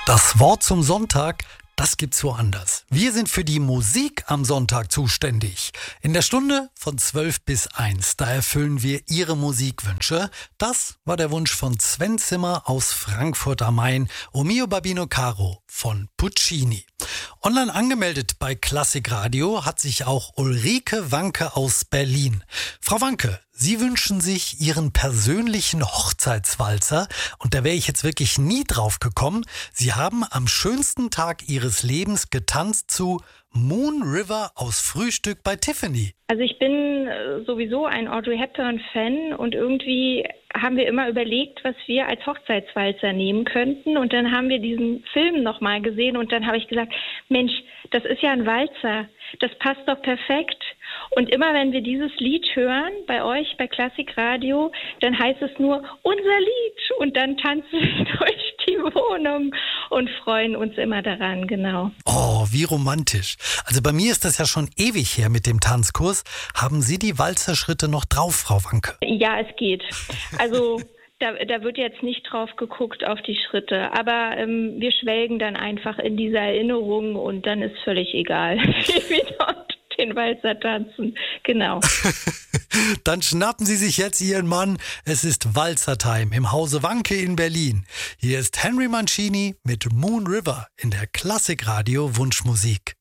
Das Wort zum Sonntag, das gibt's woanders. Wir sind für die Musik am Sonntag zuständig. In der Stunde von 12 bis 1, da erfüllen wir Ihre Musikwünsche. Das war der Wunsch von Sven Zimmer aus Frankfurt am Main, O mio Babino Caro von Puccini. Online angemeldet bei Klassik Radio hat sich auch Ulrike Wanke aus Berlin. Frau Wanke, Sie wünschen sich Ihren persönlichen Hochzeitswalzer und da wäre ich jetzt wirklich nie drauf gekommen. Sie haben am schönsten Tag Ihres Lebens getanzt zu Moon River aus Frühstück bei Tiffany. Also ich bin sowieso ein Audrey Hepburn-Fan und irgendwie haben wir immer überlegt, was wir als Hochzeitswalzer nehmen könnten. Und dann haben wir diesen Film nochmal gesehen und dann habe ich gesagt, Mensch, das ist ja ein Walzer, das passt doch perfekt. Und immer wenn wir dieses Lied hören, bei euch, bei Klassik Radio, dann heißt es nur, unser Lied. Und dann tanzen wir durch die Wohnung und freuen uns immer daran, genau. Oh, wie romantisch. Also bei mir ist das ja schon ewig her mit dem Tanzkurs. Haben Sie die Walzerschritte noch drauf, Frau Wanke? Ja, es geht. Also da wird jetzt nicht drauf geguckt auf die Schritte. Aber wir schwelgen dann einfach in dieser Erinnerung und dann ist völlig egal, wie wir dort den Walzer tanzen. Genau. Dann schnappen Sie sich jetzt Ihren Mann. Es ist Walzer-Time im Hause Wanke in Berlin. Hier ist Henry Mancini mit Moon River in der Klassik Radio Wunschmusik.